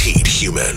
Pete Human.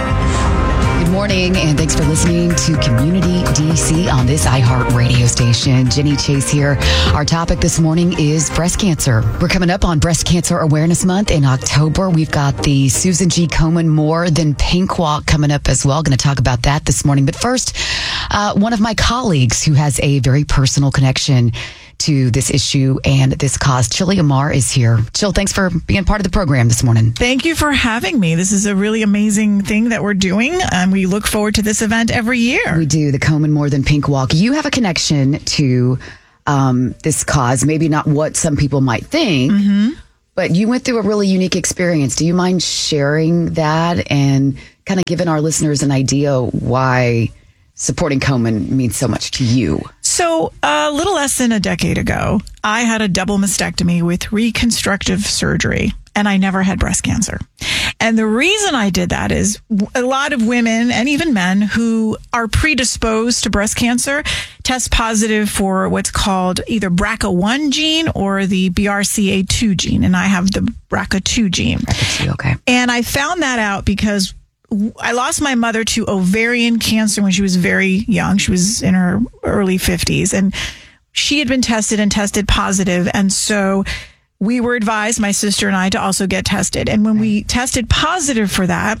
Good morning, and thanks for listening to Community DC on this iHeart radio station. Jenny Chase here. Our topic this morning is breast cancer. We're coming up on Breast Cancer Awareness Month in October. We've got the Susan G. Komen More Than Pink Walk coming up as well. Going to talk about that this morning. But first, one of my colleagues who has a very personal connection to this issue and this cause, Chili Amar, is here. Chill, thanks for being part of the program this morning. Thank you for having me. This is a really amazing thing that we're doing, and we look forward to this event every year. We do, the Komen More Than Pink Walk. You have a connection to this cause, maybe not what some people might think, but you went through a really unique experience. Do you mind sharing that and kind of giving our listeners an idea why supporting Komen means so much to you? So a little less than a decade ago, I had a double mastectomy with reconstructive surgery, and I never had breast cancer. And the reason I did that is a lot of women and even men who are predisposed to breast cancer test positive for what's called either BRCA1 gene or the BRCA2 gene. And I have the BRCA2 gene. BRCA2, okay. And I found that out because I lost my mother to ovarian cancer when she was very young. She was in her early 50s, and she had been tested and tested positive. And so we were advised, my sister and I, to also get tested. And when we tested positive for that,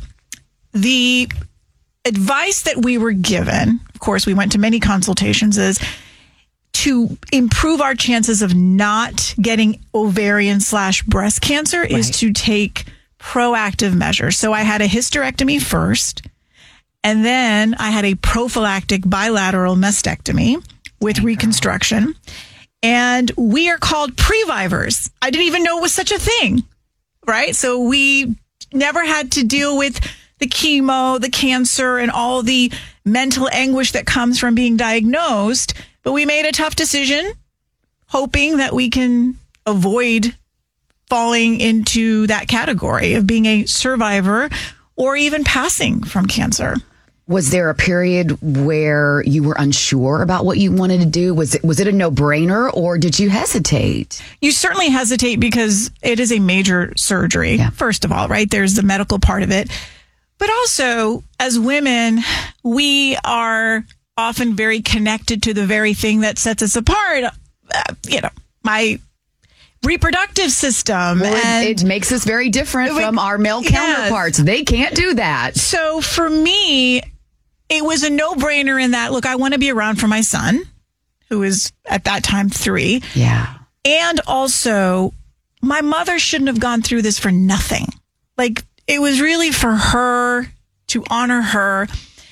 the advice that we were given, of course, we went to many consultations, is to improve our chances of not getting ovarian/breast cancer is to take proactive measures. So I had a hysterectomy first, and then I had a prophylactic bilateral mastectomy with reconstruction. And we are called previvors. I didn't even know it was such a thing, right? So we never had to deal with the chemo, the cancer, and all the mental anguish that comes from being diagnosed. But we made a tough decision, hoping that we can avoid falling into that category of being a survivor or even passing from cancer. Was there a period where you were unsure about what you wanted to do? Was it a no-brainer, or did you hesitate? You certainly hesitate because it is a major surgery, first of all, right? There's the medical part of it. But also, as women, we are often very connected to the very thing that sets us apart. My reproductive system. Well, and it makes us very different from our male counterparts. They can't do that. So for me, it was a no-brainer in that, look, I want to be around for my son, who is at that time 3. Yeah. And also, my mother shouldn't have gone through this for nothing. Like, it was really for her, to honor her.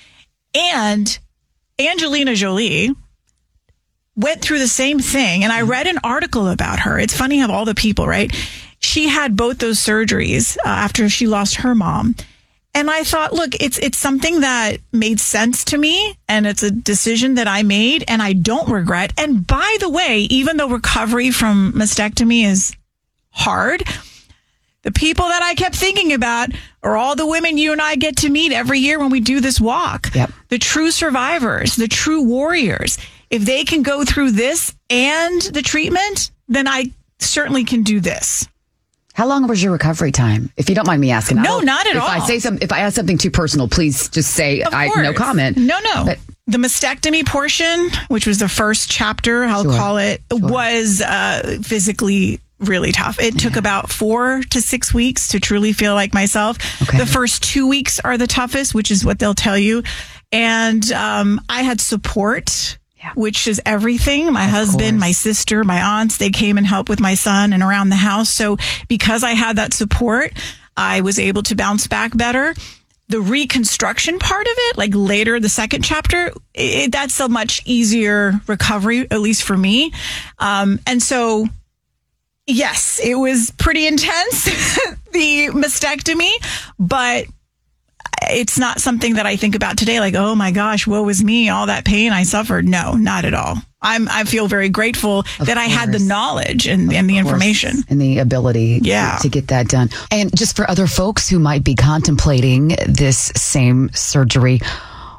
And Angelina Jolie went through the same thing. And I read an article about her. It's funny how all the people, right? She had both those surgeries after she lost her mom. And I thought, look, it's something that made sense to me. And it's a decision that I made and I don't regret. And by the way, even though recovery from mastectomy is hard, the people that I kept thinking about are all the women you and I get to meet every year when we do this walk. Yep. The true survivors, the true warriors. If they can go through this and the treatment, then I certainly can do this. How long was your recovery time? If you don't mind me asking. No, not at all. If I ask something too personal, please just say no comment. No. But the mastectomy portion, which was the first chapter, I'll call it, was physically really tough. It took about 4 to 6 weeks to truly feel like myself. Okay. The first 2 weeks are the toughest, which is what they'll tell you. And I had support, which is everything. My husband, my sister, my aunts, they came and helped with my son and around the house. So because I had that support, I was able to bounce back better. The reconstruction part of it, like later, the second chapter, that's a much easier recovery, at least for me. And so, yes, it was pretty intense, the mastectomy, but it's not something that I think about today, like, oh my gosh, woe is me, all that pain I suffered. No, not at all. I feel very grateful that I had the knowledge and the information. And the ability to get that done. And just for other folks who might be contemplating this same surgery,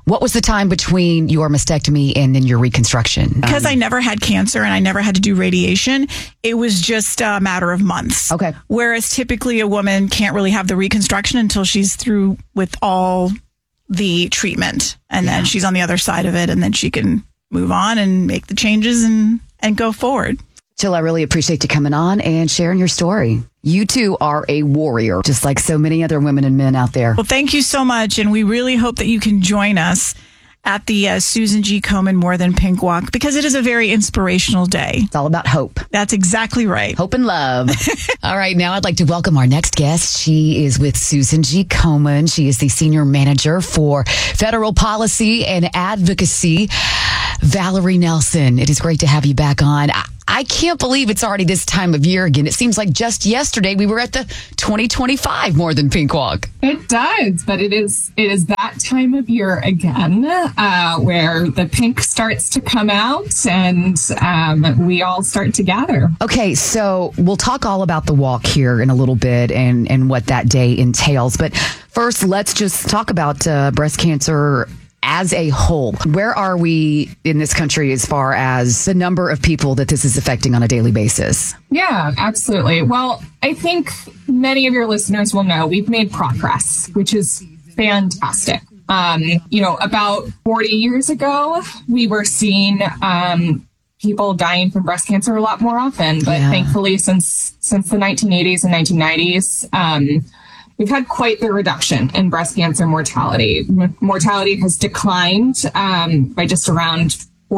What was the time between your mastectomy and then your reconstruction? Because I never had cancer and I never had to do radiation, it was just a matter of months. Okay. Whereas typically a woman can't really have the reconstruction until she's through with all the treatment. And then she's on the other side of it, and then she can move on and make the changes and go forward. Jill, I really appreciate you coming on and sharing your story. You too are a warrior, just like so many other women and men out there. Well, thank you so much. And we really hope that you can join us at the Susan G. Komen More Than Pink Walk, because it is a very inspirational day. It's all about hope. That's exactly right. Hope and love. All right. Now I'd like to welcome our next guest. She is with Susan G. Komen. She is the Senior Manager for Federal Policy and Advocacy. Valerie Nelson, it is great to have you back on. I can't believe it's already this time of year again. It seems like just yesterday we were at the 2025 More Than Pink Walk. It does, but it is that time of year again where the pink starts to come out and we all start to gather. Okay, so we'll talk all about the walk here in a little bit and what that day entails. But first, let's just talk about breast cancer as a whole. Where are we in this country as far as the number of people that this is affecting on a daily basis? Yeah, absolutely. Well, I think many of your listeners will know we've made progress, which is fantastic. About 40 years ago, we were seeing people dying from breast cancer a lot more often. But thankfully, since the 1980s and 1990s, we've had quite the reduction in breast cancer mortality. Mortality has declined by just around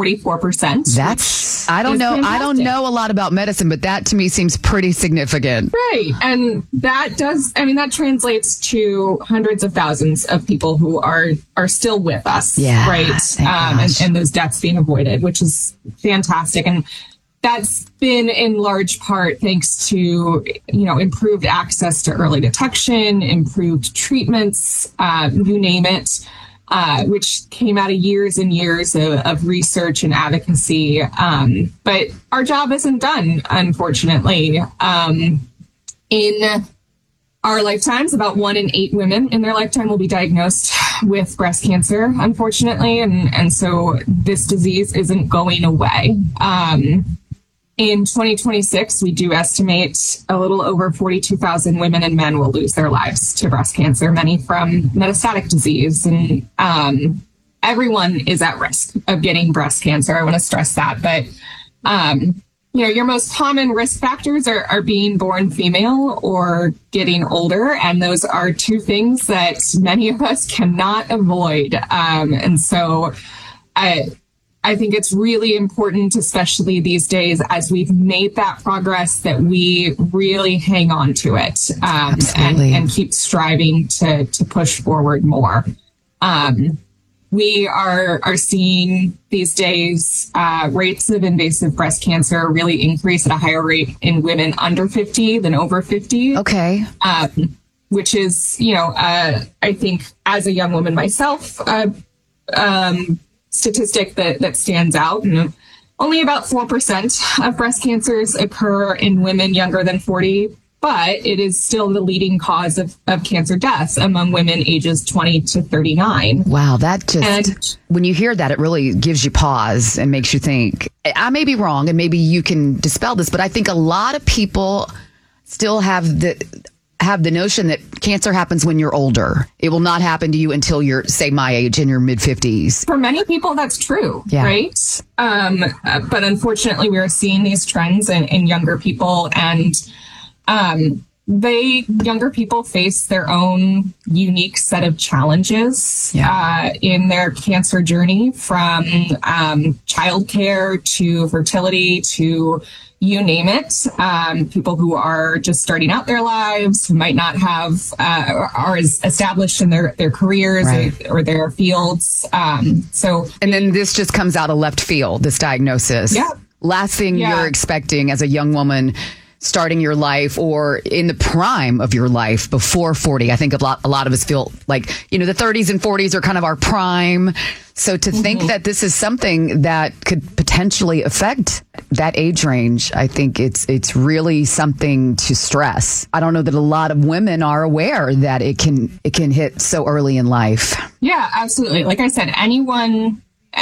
44%. I don't know. I don't know a lot about medicine, but that to me seems pretty significant. Right. And that translates to hundreds of thousands of people who are still with us. Yeah. Right. And those deaths being avoided, which is fantastic. And that's been in large part thanks to, improved access to early detection, improved treatments, you name it, which came out of years and years of research and advocacy. But our job isn't done, unfortunately. In our lifetimes, about 1 in 8 women in their lifetime will be diagnosed with breast cancer, unfortunately. And so this disease isn't going away. In 2026, we do estimate a little over 42,000 women and men will lose their lives to breast cancer, many from metastatic disease. And everyone is at risk of getting breast cancer. I want to stress that. But, your most common risk factors are being born female or getting older. And those are two things that many of us cannot avoid. And so I think it's really important, especially these days, as we've made that progress, that we really hang on to it and keep striving to push forward more. We are seeing these days rates of invasive breast cancer really increase at a higher rate in women under 50 than over 50. Okay. Which is, I think as a young woman myself, statistic that stands out. And only about 4% of breast cancers occur in women younger than 40, but it is still the leading cause of cancer deaths among women ages 20 to 39. Wow, when you hear that, it really gives you pause and makes you think. I may be wrong, and maybe you can dispel this, but I think a lot of people still have the notion that cancer happens when you're older. It will not happen to you until you're, say, my age, in your mid-50s. For many people, that's true, right? But unfortunately, we are seeing these trends in younger people, and younger people face their own unique set of challenges in their cancer journey, from childcare to fertility to you name it. People who are just starting out their lives, who might not have, are as established in their careers or their fields. And then this just comes out of left field, this diagnosis. Yeah. Last thing you're expecting as a young woman starting your life or in the prime of your life before 40. I think a lot of us feel like, the 30s and 40s are kind of our prime. So to think that this is something that could potentially affect that age range, I think it's really something to stress. I don't know that a lot of women are aware that it can hit so early in life. Yeah, absolutely. Like I said, anyone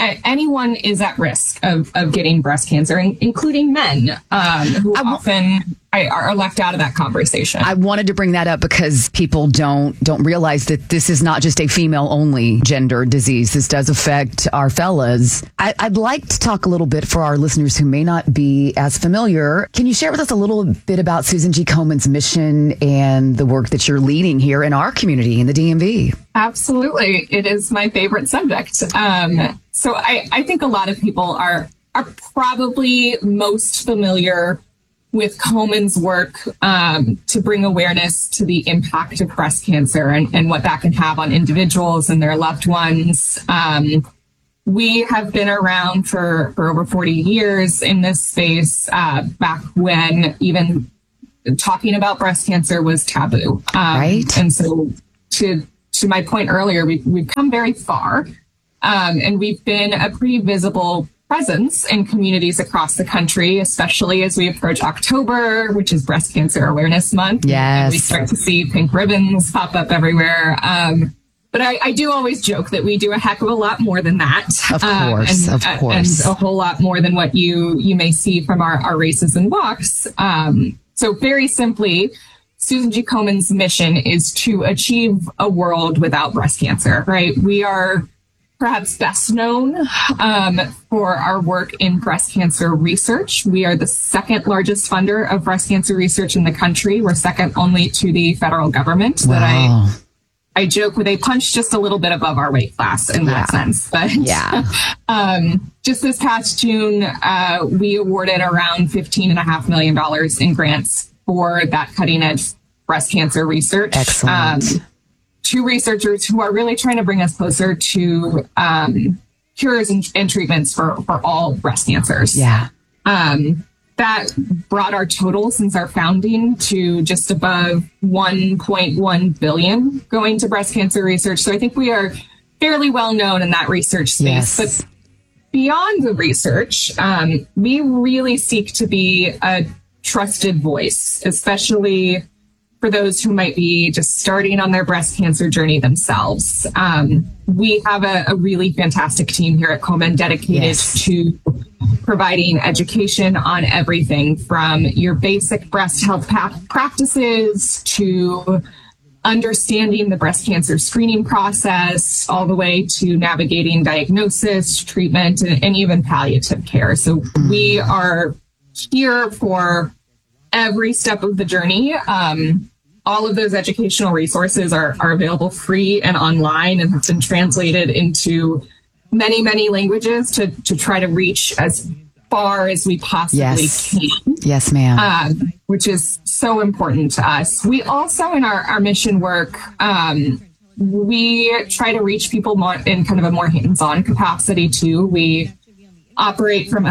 is at risk of getting breast cancer, including men who often are left out of that conversation. I wanted to bring that up because people don't realize that this is not just a female-only gender disease. This does affect our fellas. I'd like to talk a little bit for our listeners who may not be as familiar. Can you share with us a little bit about Susan G. Komen's mission and the work that you're leading here in our community in the DMV? Absolutely. It is my favorite subject. So I think a lot of people are probably most familiar with Komen's work to bring awareness to the impact of breast cancer and what that can have on individuals and their loved ones. We have been around for over 40 years in this space, back when even talking about breast cancer was taboo. Right. And so to my point earlier, we've come very far. And we've been a pretty visible presence in communities across the country, especially as we approach October, which is Breast Cancer Awareness Month. Yes. And we start to see pink ribbons pop up everywhere. But I do always joke that we do a heck of a lot more than that. Of course, of course. And a whole lot more than what you may see from our races and walks. So very simply, Susan G. Komen's mission is to achieve a world without breast cancer, right? We are perhaps best known for our work in breast cancer research. We are the second largest funder of breast cancer research in the country. We're second only to the federal government. Wow. That I joke with, they punch just a little bit above our weight class in that sense. But just this past June, we awarded around $15.5 million in grants for that cutting edge breast cancer research. Excellent. To researchers who are really trying to bring us closer to cures and treatments for all breast cancers. Yeah. That brought our total since our founding to just above 1.1 billion going to breast cancer research. So I think we are fairly well known in that research space. Yes. But beyond the research, we really seek to be a trusted voice, especially for those who might be just starting on their breast cancer journey themselves. We have a really fantastic team here at Komen dedicated to providing education on everything from your basic breast health practices to understanding the breast cancer screening process, all the way to navigating diagnosis, treatment, and even palliative care. So we are here for every step of the journey. All of those educational resources are available free and online and have been translated into many, many languages to try to reach as far as we possibly can. Yes, ma'am. Which is so important to us. We also, in our mission work, we try to reach people more in kind of a more hands-on capacity too. We operate from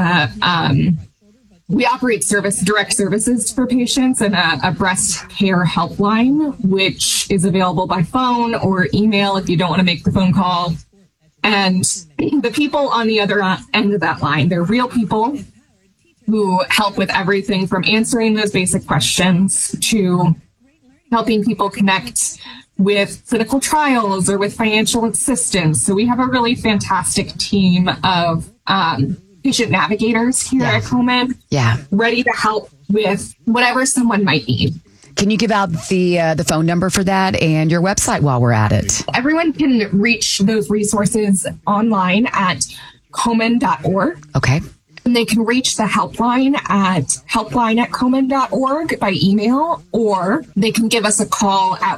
direct services for patients and a breast care helpline, which is available by phone or email if you don't want to make the phone call. And the people on the other end of that line, they're real people who help with everything from answering those basic questions to helping people connect with clinical trials or with financial assistance. So we have a really fantastic team of patient navigators here at Komen, ready to help with whatever someone might need. Can you give out the phone number for that and your website while we're at it? Everyone can reach those resources online at komen.org. Okay. And they can reach the helpline at helpline@komen.org by email, or they can give us a call at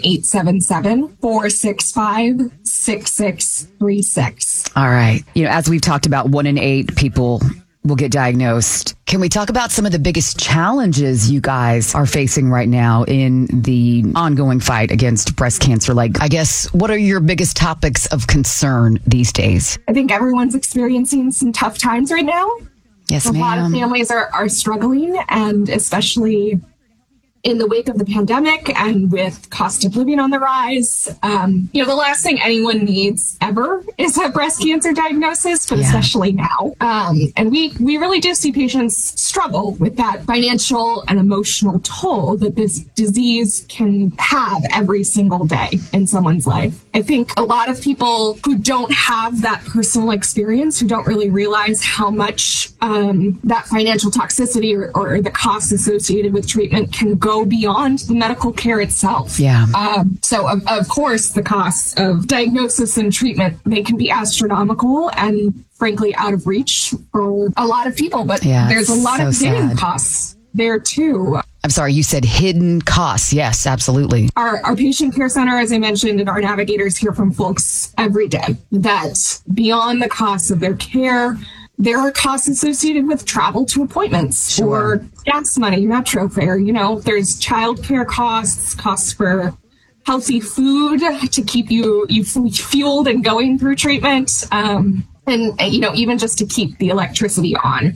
1-877-465-6636. All right. As we've talked about, 1 in 8 people will get diagnosed. Can we talk about some of the biggest challenges you guys are facing right now in the ongoing fight against breast cancer? Like, I guess, what are your biggest topics of concern these days? I think everyone's experiencing some tough times right now. Yes, a ma'am. lot of families are struggling, and especially in the wake of the pandemic and with cost of living on the rise, the last thing anyone needs ever is a breast cancer diagnosis, but especially now. And we really do see patients struggle with that financial and emotional toll that this disease can have every single day in someone's life. I think a lot of people who don't have that personal experience, who don't really realize how much that financial toxicity or the costs associated with treatment can go beyond the medical care itself. Yeah. So of course, the costs of diagnosis and treatment, they can be astronomical and frankly out of reach for a lot of people, but there's a lot of hidden costs there too. I'm sorry, you said hidden costs. Yes, absolutely. Our patient care center, as I mentioned, and our navigators hear from folks every day that beyond the costs of their care, there are costs associated with travel to appointments or gas money, metro fare. There's childcare costs for healthy food to keep you fueled and going through treatment. And even just to keep the electricity on.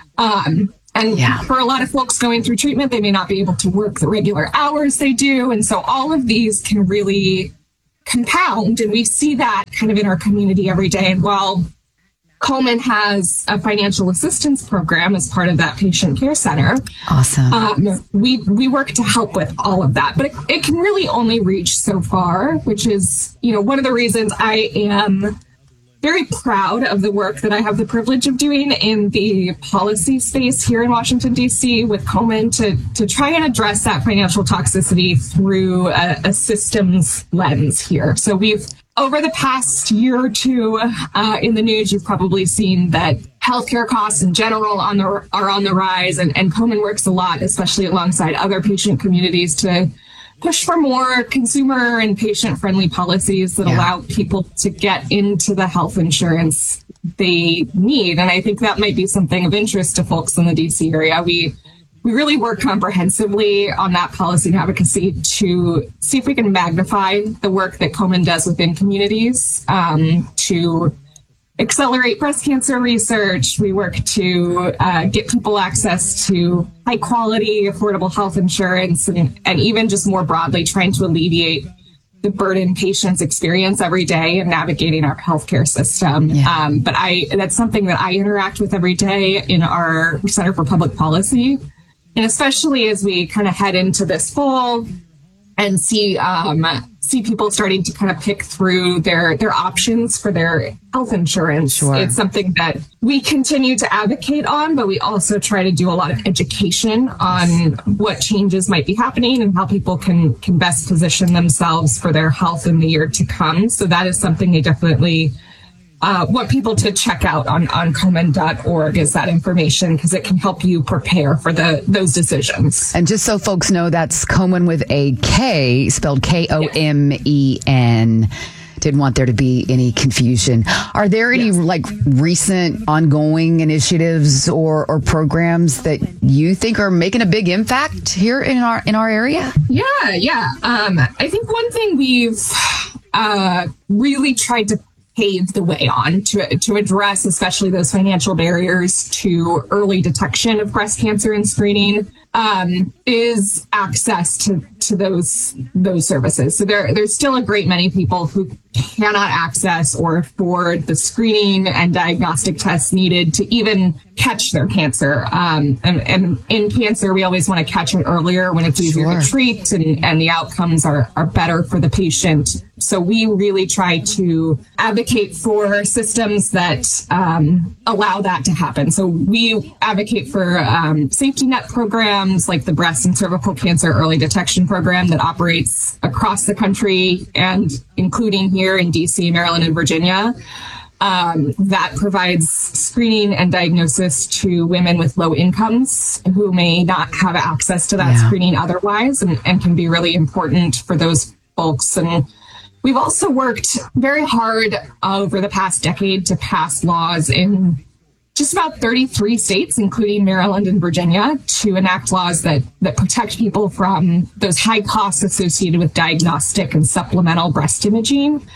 For a lot of folks going through treatment, they may not be able to work the regular hours they do. And so all of these can really compound. And we see that kind of in our community every day. And while Komen has a financial assistance program as part of that patient care center. Awesome. We work to help with all of that, but it can really only reach so far, which is, one of the reasons I am very proud of the work that I have the privilege of doing in the policy space here in Washington, D.C. with Komen to try and address that financial toxicity through a systems lens here. So over the past year or two, in the news, you've probably seen that healthcare costs in general are on the rise, and Komen works a lot, especially alongside other patient communities, to push for more consumer and patient-friendly policies that allow people to get into the health insurance they need. And I think that might be something of interest to folks in the DC area. We really work comprehensively on that policy and advocacy to see if we can magnify the work that Komen does within communities to accelerate breast cancer research. We work to get people access to high quality, affordable health insurance, and even just more broadly trying to alleviate the burden patients experience every day in navigating our healthcare system. But that's something that I interact with every day in our Center for Public Policy. And especially as we kind of head into this fall and see people starting to kind of pick through their options for their health insurance. It's something that we continue to advocate on, but we also try to do a lot of education on what changes might be happening and how people can best position themselves for their health in the year to come. So that is something I definitely want people to check out on Komen.org is that information, because it can help you prepare for those decisions. And just so folks know, that's Komen with a K, spelled Komen. Didn't want there to be any confusion. Are there any recent ongoing initiatives or programs that you think are making a big impact here in our area? Yeah. I think one thing we've really tried to pave the way on to address especially those financial barriers to early detection of breast cancer and screening is access to those services. So there's still a great many people who cannot access or afford the screening and diagnostic tests needed to even catch their cancer. And in cancer, we always want to catch it earlier when it's easier to treat and the outcomes are better for the patient. So we really try to advocate for systems that allow that to happen. So we advocate for safety net programs like the breast and cervical cancer early detection program that operates across the country and including here in DC, Maryland, and Virginia. That provides screening and diagnosis to women with low incomes who may not have access to that screening otherwise and can be really important for those folks. And we've also worked very hard over the past decade to pass laws in just about 33 states, including Maryland and Virginia, to enact laws that protect people from those high costs associated with diagnostic and supplemental breast imaging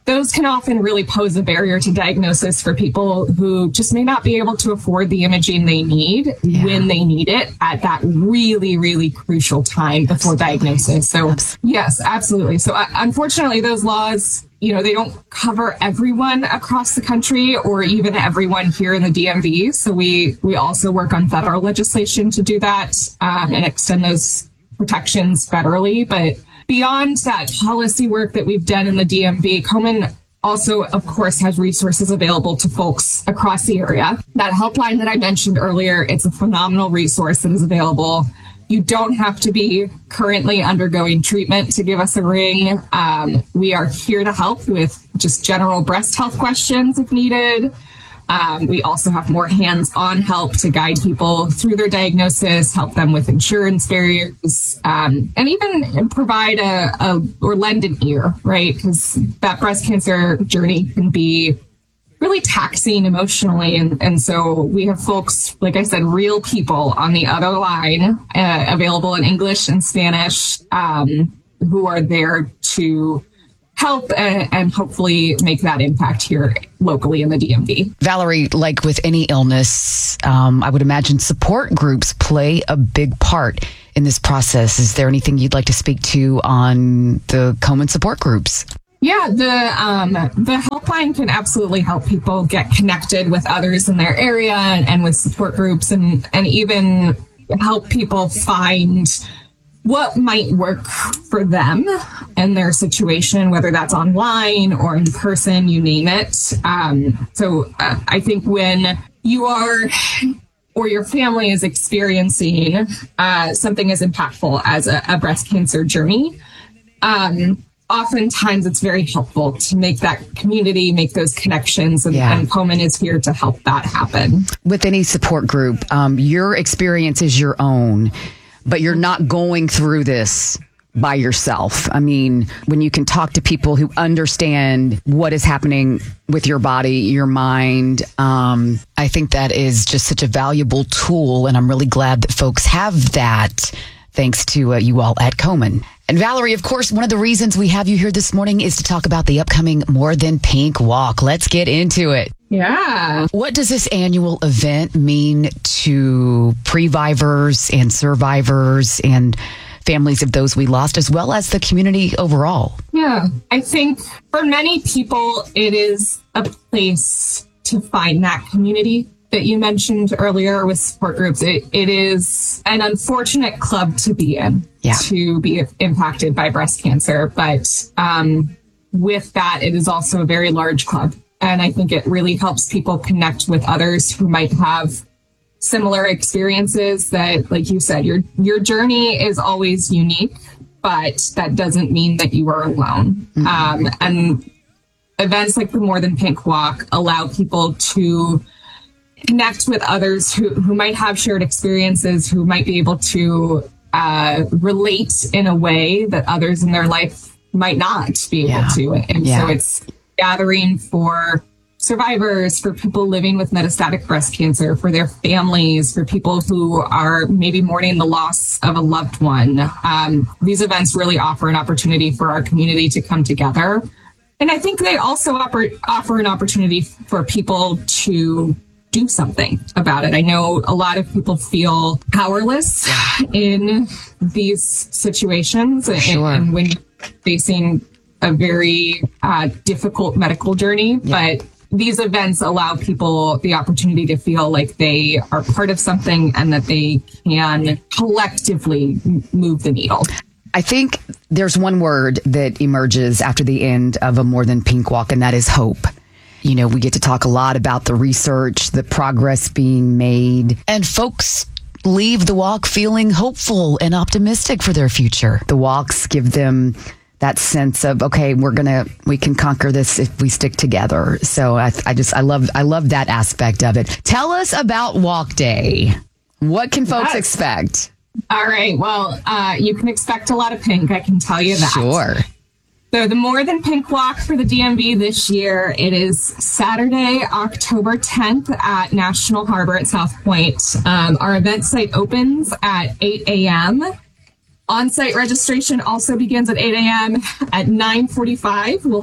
those can often really pose a barrier to diagnosis for people who just may not be able to afford the imaging they need when they need it at that really, really crucial time before diagnosis. So yes, absolutely. So unfortunately, those laws, they don't cover everyone across the country or even everyone here in the DMV. So we also work on federal legislation to do that and extend those protections federally. But beyond that policy work that we've done in the DMV, Komen also, of course, has resources available to folks across the area. That helpline that I mentioned earlier, it's a phenomenal resource that is available. You don't have to be currently undergoing treatment to give us a ring. We are here to help with just general breast health questions if needed. We also have more hands-on help to guide people through their diagnosis, help them with insurance barriers, and even provide or lend an ear, right? Because that breast cancer journey can be really taxing emotionally. And so we have folks, like I said, real people on the other line, available in English and Spanish, who are there to help and hopefully make that impact here locally in the DMV. Valerie, like with any illness, I would imagine support groups play a big part in this process. Is there anything you'd like to speak to on the Komen support groups? Yeah, the helpline can absolutely help people get connected with others in their area and with support groups and even help people find what might work for them and their situation, whether that's online or in person, you name it. So I think when you are or your family is experiencing something as impactful as a breast cancer journey, oftentimes it's very helpful to make that community, make those connections, and Komen is here to help that happen. With any support group, your experience is your own, but you're not going through this by yourself. I mean, when you can talk to people who understand what is happening with your body, your mind, I think that is just such a valuable tool, and I'm really glad that folks have that thanks to you all at Komen. And Valerie, of course, one of the reasons we have you here this morning is to talk about the upcoming More Than Pink Walk. Let's get into it. Yeah. What does this annual event mean to previvors and survivors and families of those we lost, as well as the community overall? Yeah, I think for many people, it is a place to find that community that you mentioned earlier with support groups. It is an unfortunate club to be in, to be impacted by breast cancer. But with that, it is also a very large club. And I think it really helps people connect with others who might have similar experiences that, like you said, your journey is always unique, but that doesn't mean that you are alone. Mm-hmm. And events like the More Than Pink Walk allow people to connect with others who might have shared experiences, who might be able to relate in a way that others in their life might not be able to. And so it's gathering for survivors, for people living with metastatic breast cancer, for their families, for people who are maybe mourning the loss of a loved one. These events really offer an opportunity for our community to come together. And I think they also offer an opportunity for people to do something about it. I know a lot of people feel powerless in these situations and when facing a very difficult medical journey, but these events allow people the opportunity to feel like they are part of something and that they can collectively move the needle. I think there's one word that emerges after the end of a More Than Pink Walk, and that is hope. You know, we get to talk a lot about the research, the progress being made, and folks leave the walk feeling hopeful and optimistic for their future. The walks give them that sense of, okay, we can conquer this if we stick together. So I love that aspect of it. Tell us about Walk Day. What can folks expect? All right. Well, you can expect a lot of pink. I can tell you that. Sure. So the More Than Pink Walk for the DMV this year, it is Saturday, October 10th at National Harbor at South Point. Our event site opens at 8 a.m. On-site registration also begins at 8 a.m. At 9:45, we'll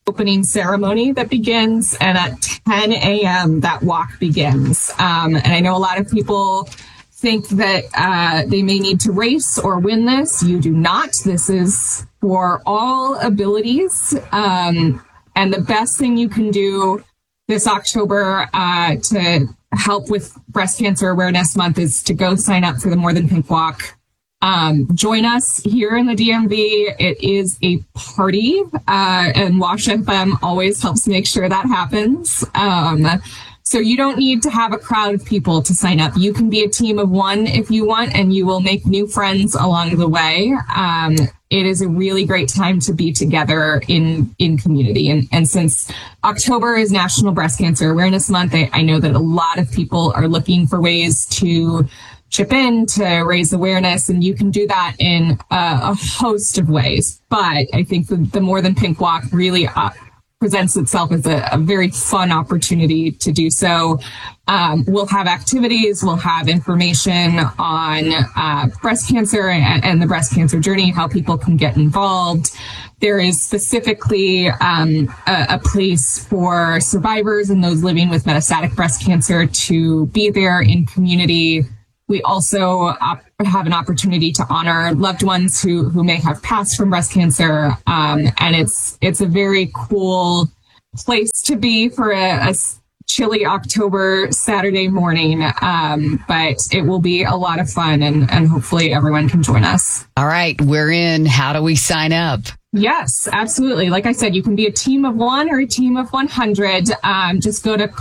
opening ceremony that begins, and at 10 a.m. that walk begins. And I know a lot of people think that they may need to race or win this. You do not. This is for all abilities. And the best thing you can do this October to help with Breast Cancer Awareness Month is to go sign up for the More Than Pink Walk. Join us here in the DMV. It is a party, and Wash FM always helps make sure that happens. So you don't need to have a crowd of people to sign up. You can be a team of one if you want, and you will make new friends along the way. It is a really great time to be together in community. And since October is National Breast Cancer Awareness Month, I know that a lot of people are looking for ways to chip in to raise awareness, and you can do that in a host of ways. But I think the More Than Pink Walk really presents itself as a very fun opportunity to do so. We'll have activities, we'll have information on breast cancer and the breast cancer journey, how people can get involved. There is specifically a place for survivors and those living with metastatic breast cancer to be there in community. We also have an opportunity to honor loved ones who may have passed from breast cancer. And it's a very cool place to be for a chilly October Saturday morning. But it will be a lot of fun, and hopefully everyone can join us. All right, we're in. How do we sign up? Yes, absolutely. Like I said, you can be a team of one or a team of 100. Just go to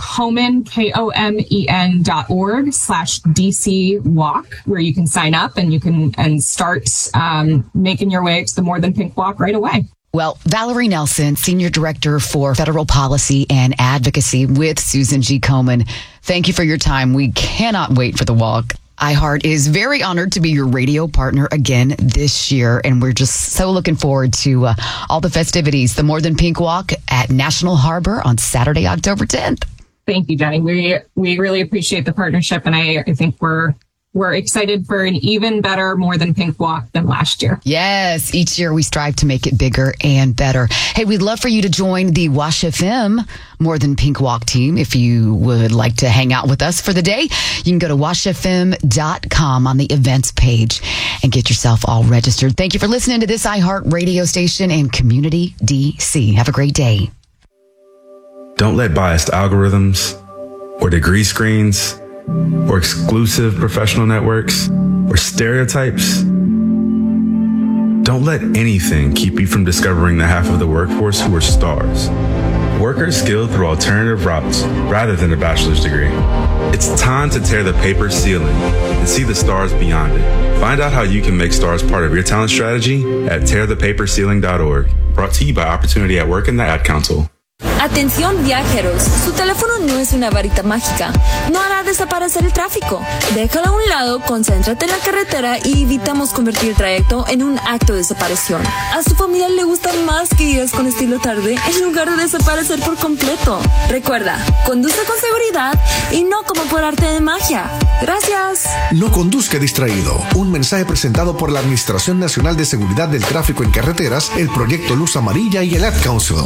komen.org/DC walk, where you can sign up and you can start making your way to the More Than Pink Walk right away. Well, Valerie Nelson, Senior Director for Federal Policy and Advocacy with Susan G. Komen, thank you for your time. We cannot wait for the walk. iHeart is very honored to be your radio partner again this year, and we're just so looking forward to all the festivities. The More Than Pink Walk at National Harbor on Saturday, October 10th. Thank you, Jenny. We really appreciate the partnership, and I think we're excited for an even better More Than Pink Walk than last year. Yes, each year we strive to make it bigger and better. Hey, we'd love for you to join the Wash FM More Than Pink Walk team. If you would like to hang out with us for the day, you can go to washfm.com on the events page and get yourself all registered. Thank you for listening to this iHeart radio station and Community DC. Have a great day. Don't let biased algorithms or degree screens or exclusive professional networks or stereotypes. Don't let anything keep you from discovering the half of the workforce who are stars. Workers skilled through alternative routes rather than a bachelor's degree. It's time to tear the paper ceiling and see the stars beyond it. Find out how you can make stars part of your talent strategy at tearthepaperceiling.org. Brought to you by Opportunity at Work and the Ad Council. Atención viajeros, su teléfono no es una varita mágica, no hará desaparecer el tráfico. Déjalo a un lado, concéntrate en la carretera y evitamos convertir el trayecto en un acto de desaparición. A su familia le gusta más que digas con estilo tarde en lugar de desaparecer por completo. Recuerda, conduce con seguridad y no como por arte de magia. Gracias. No conduzca distraído. Un mensaje presentado por la Administración Nacional de Seguridad del Tráfico en Carreteras, el Proyecto Luz Amarilla y el Ad Council.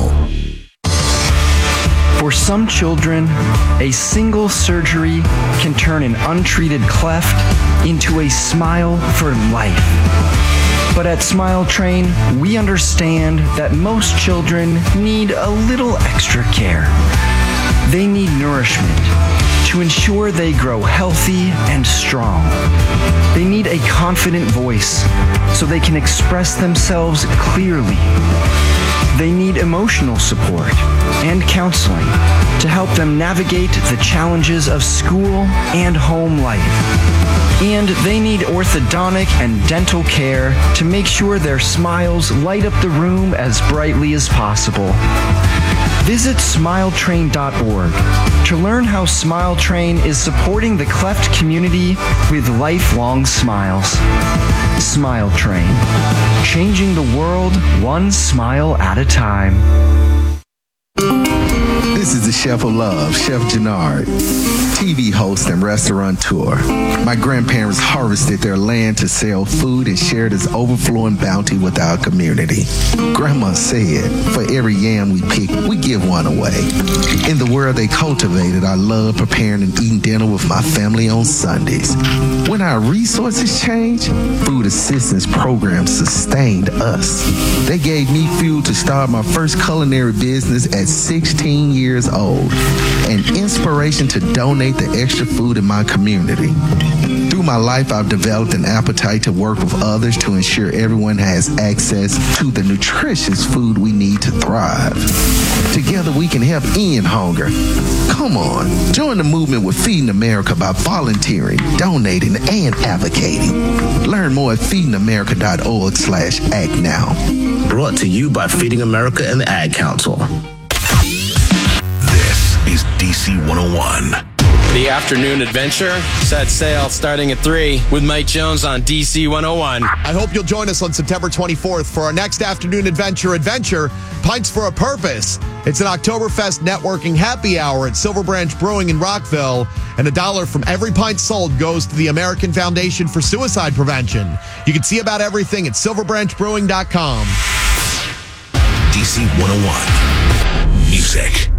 For some children, a single surgery can turn an untreated cleft into a smile for life. But at Smile Train, we understand that most children need a little extra care. They need nourishment to ensure they grow healthy and strong. They need a confident voice so they can express themselves clearly. They need emotional support and counseling to help them navigate the challenges of school and home life. And they need orthodontic and dental care to make sure their smiles light up the room as brightly as possible. Visit SmileTrain.org to learn how Smile Train is supporting the cleft community with lifelong smiles. Smile Train, changing the world one smile at a time. This is the Chef of Love, Chef Gennard. TV host and restaurateur. My grandparents harvested their land to sell food and share this overflowing bounty with our community. Grandma said, for every yam we pick, we give one away. In the world they cultivated, I love preparing and eating dinner with my family on Sundays. When our resources changed, food assistance programs sustained us. They gave me fuel to start my first culinary business at 16 years old, and inspiration to donate the extra food in my community. Through my life, I've developed an appetite to work with others to ensure everyone has access to the nutritious food we need to thrive. Together, we can help end hunger. Come on, join the movement with Feeding America by volunteering, donating, and advocating. Learn more at feedingamerica.org/act now. Brought to you by Feeding America and the Ad Council. This is DC 101. The afternoon adventure set sail starting at 3 with Mike Jones on DC 101. I hope you'll join us on September 24th for our next afternoon adventure, Pints for a Purpose. It's an Oktoberfest networking happy hour at Silver Branch Brewing in Rockville, and $1 from every pint sold goes to the American Foundation for Suicide Prevention. You can see about everything at silverbranchbrewing.com. DC 101. Music.